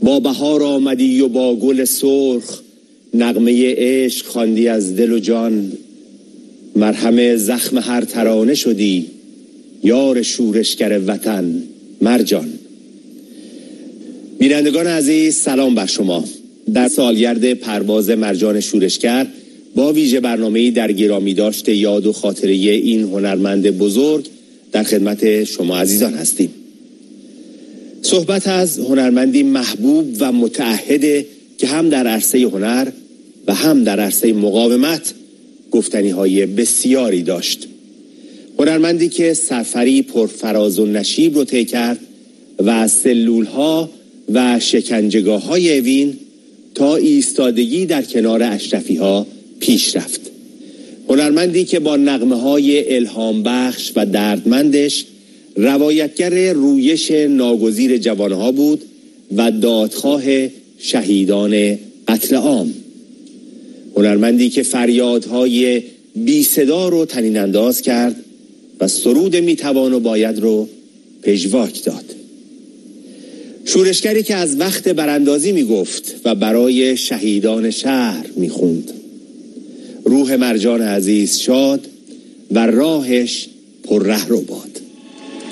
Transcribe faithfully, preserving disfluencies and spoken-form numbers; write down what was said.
با بهار آمدی و با گل سرخ، نغمه عشق خواندی از دل و جان. مرهم زخم هر ترانه شدی، یار شورشگر وطن مرجان. بینندگان عزیز، سلام بر شما. در سالگرد پرواز مرجان شورشگر با ویژه برنامه‌ای در گرامی داشته یاد و خاطره این هنرمند بزرگ در خدمت شما عزیزان هستیم. صحبت از هنرمندی محبوب و متعهد که هم در عرصه هنر و هم در عرصه مقاومت گفتنی‌های بسیاری داشت. هنرمندی که سفری پرفراز و نشیب رو طی کرد و از سلول‌ها و شکنجهگاه‌های اوین تا ایستادگی در کنار اشرفی‌ها پیش رفت. هنرمندی که با نغمه‌های الهام بخش و دردمندش روایتگر رویش ناگزیر جوانها بود و دادخواه شهیدان قتل عام. هنرمندی که فریادهای بی صدا رو طنین انداز کرد و سرود میتوان و باید رو پژواک داد. شورشگری که از وقت براندازی میگفت و برای شهیدان شهر میخوند. روح مرجان عزیز شاد و راهش پر ره رو باد.